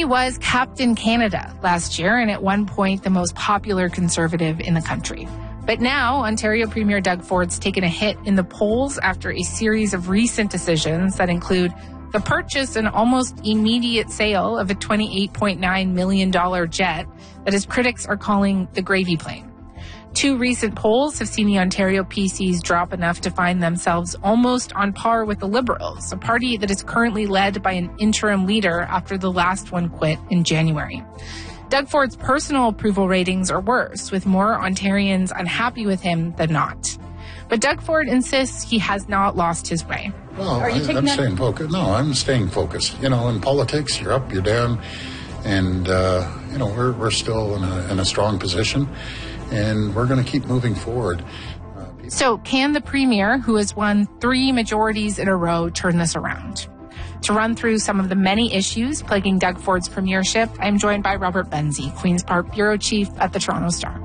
Kenney was Captain Canada last year and at one point the most popular Conservative in the country. But now, Ontario Premier Doug Ford's taken a hit in the polls after a series of recent decisions that include the purchase and almost immediate sale of a $28.9 million jet that his critics are calling the gravy plane. Two recent polls have seen the Ontario PCs drop enough to find themselves almost on par with the Liberals, a party that is currently led by an interim leader after the last one quit in January. Doug Ford's personal approval ratings are worse, with more Ontarians unhappy with him than not. But Doug Ford insists he has not lost his way. Well, I'm staying focused. No, I'm staying focused. You know, in politics, you're up, you're down, and, we're still in a strong position, and we're going to keep moving forward. So can the Premier, who has won 3 majorities in a row, turn this around? To run through some of the many issues plaguing Doug Ford's premiership, I'm joined by Robert Benzie, Queen's Park Bureau Chief at the Toronto Star.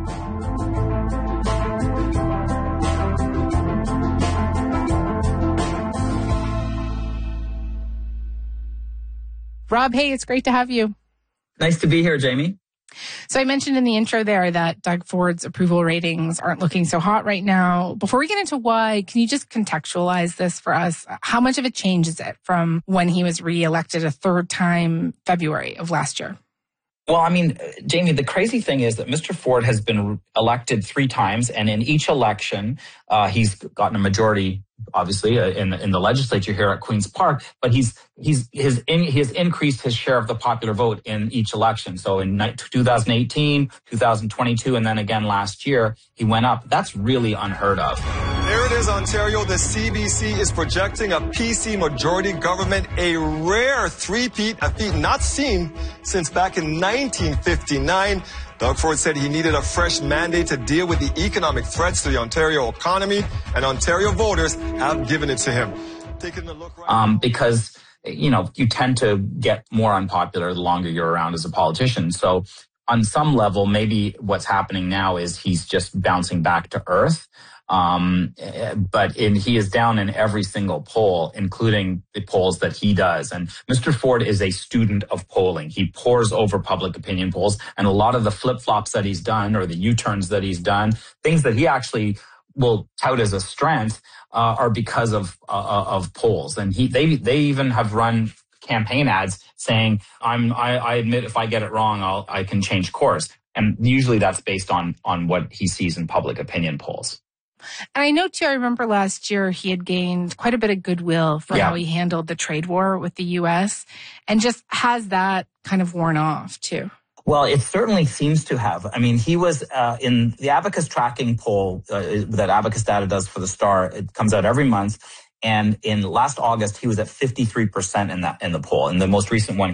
Rob, hey, it's great to have you. Nice to be here, Jamie. So I mentioned in the intro there that Doug Ford's approval ratings aren't looking so hot right now. Before we get into why, can you just contextualize this for us? How much of a change is it from when he was re-elected a third time February of last year? Well, I mean, Jamie, the crazy thing is that Mr. Ford has been elected 3 times, and in each election, he's gotten a majority, obviously, in the legislature here at Queen's Park. But he has increased his share of the popular vote in each election. So in 2018, 2022, and then again last year, he went up. That's really unheard of. There it is, Ontario. The CBC is projecting a PC majority government, a rare three-peat, a feat not seen since back in 1959. Doug Ford said he needed a fresh mandate to deal with the economic threats to the Ontario economy, and Ontario voters have given it to him. Taking a look because, you tend to get more unpopular the longer you're around as a politician. So on some level, maybe what's happening now is he's just bouncing back to earth. But he is down in every single poll, including the polls that he does. And Mr. Ford is a student of polling. He pores over public opinion polls, and a lot of the flip-flops that he's done or the U-turns that he's done, things that he actually will tout as a strength, are because of polls. And they even have run campaign ads saying, I admit if I get it wrong, I can change course. And usually that's based on what he sees in public opinion polls. And I know, too, I remember last year he had gained quite a bit of goodwill for how he handled the trade war with the U.S. and just has that kind of worn off, too. Well, it certainly seems to have. I mean, he was in the Abacus tracking poll that Abacus Data does for the Star. It comes out every month. And in last August, he was at 53% in the poll. In the most recent one,